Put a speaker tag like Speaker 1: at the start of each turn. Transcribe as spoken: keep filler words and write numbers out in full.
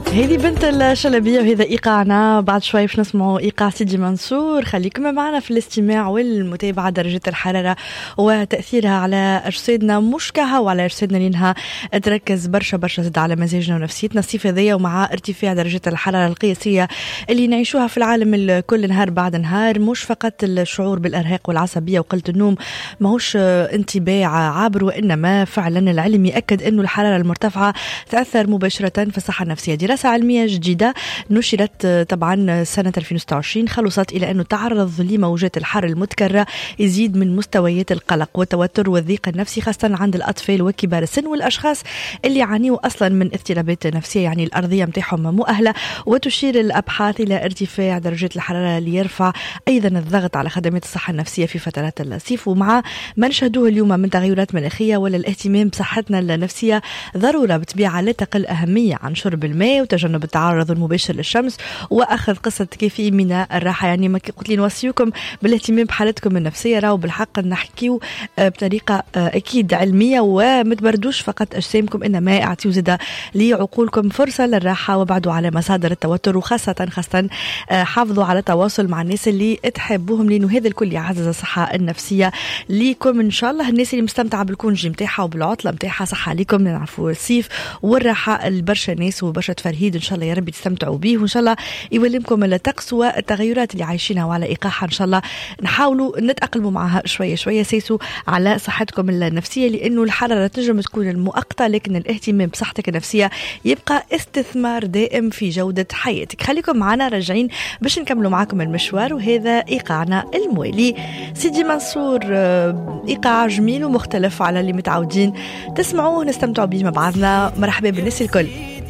Speaker 1: هذه بنت الشلبية وهذا إيقاعنا. بعد شوي باش نسمعوا إيقاع سيدي منصور. خليكم معنا في الاستماع والمتابعة. درجة الحرارة وتأثيرها على أجسادنا مش كهو على أجسادنا لأنها تركز برشا برشا زد على مزاجنا ونفسيتنا الصيف هذيا، ومع ارتفاع درجة الحرارة القياسية اللي نعيشوها في العالم كل نهار بعد نهار، مش فقط الشعور بالإرهاق والعصبية وقلة النوم ماهوش انطباع عابر، وإنما فعلا العلم يأكد أنه الحرارة المرتفعة تأثر مباشرة في الصحة النفسية. دراسة علمية جديدة نشرت طبعا سنة ألفين وستة وعشرين خلصت إلى أنه تعرض لموجات الحر المتكررة يزيد من مستويات القلق والتوتر والضيق النفسي، خاصة عند الأطفال وكبار السن والأشخاص اللي يعانيوا أصلا من اضطرابات نفسية، يعني الأرضية متاعهم مؤهلة. وتشير الأبحاث إلى ارتفاع درجة الحرارة اللي يرفع أيضا الضغط على خدمات الصحة النفسية في فترات الصيف. ومع ما نشهدوه اليوم من تغيرات مناخية ولا الاهتمام بصحتنا النفسية ضرورة بطبيعة لا تقل أهمية عن شرب الماء وتجنب التعرض المباشر للشمس وأخذ قسط كافي من الراحة. يعني ما قلت لي نوصيكم بالاهتمام بحالتكم النفسية، راهو بالحق نحكيو بطريقة أكيد علمية، وما تبردوش فقط أجسامكم إنما اعطيو زدا لعقولكم فرصة للراحة وابعدوا على مصادر التوتر، وخاصة خاصة حافظوا على تواصل مع الناس اللي تحبوهم لأنه هذا الكل يعزز الصحة النفسية ليكم إن شاء الله. الناس اللي مستمتعة بالكونجي متاعها وبالعطلة متاعها صحة عليكم، نعرفوا الصيف والراحة البرشا ناس وبرشا تفرهيد إن شاء الله يا رب تستمتعوا به، وإن شاء الله يولمكم الطقس والتغيرات اللي عايشينها وعلى إيقاعها إن شاء الله نحاولوا نتأقلموا معها شوية شوية. سيسوا على صحتكم النفسية لأنه الحرارة تنجم تكون المؤقتة، لكن الاهتمام بصحتك النفسية يبقى استثمار دائم في جودة حياتك. خليكم معنا راجعين باش نكملوا معكم المشوار، وهذا إيقاعنا الموالي سيدي منصور. إيقاع جميل ومختلف على اللي متعودين تسمعوه، نستمتعوا به مع بعضنا. مرحبا بالناس الكل.